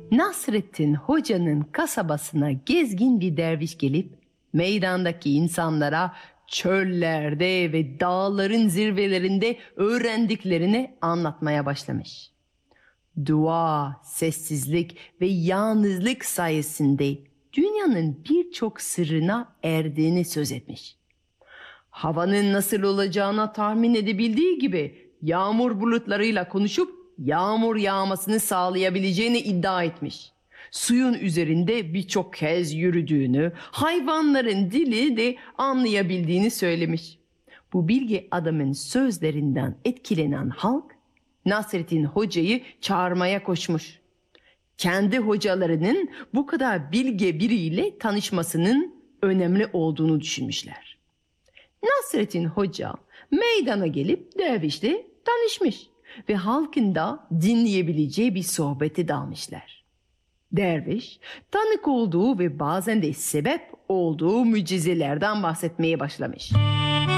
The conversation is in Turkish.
Nasrettin Hoca'nın kasabasına gezgin bir derviş gelip meydandaki insanlara çöllerde ve dağların zirvelerinde öğrendiklerini anlatmaya başlamış. Dua, sessizlik ve yalnızlık sayesinde dünyanın birçok sırrına erdiğini söz etmiş. Havanın nasıl olacağına tahmin edebildiği gibi yağmur bulutlarıyla konuşup yağmur yağmasını sağlayabileceğini iddia etmiş. Suyun üzerinde birçok kez yürüdüğünü, hayvanların dili de anlayabildiğini söylemiş. Bu bilge adamın sözlerinden etkilenen halk Nasrettin Hoca'yı çağırmaya koşmuş. Kendi hocalarının bu kadar bilge biriyle tanışmasının önemli olduğunu düşünmüşler. Nasrettin Hoca meydana gelip dervişle tanışmış ve halkın da dinleyebileceği bir sohbete dalmışlar. Derviş tanık olduğu ve bazen de sebep olduğu mucizelerden bahsetmeye başlamış.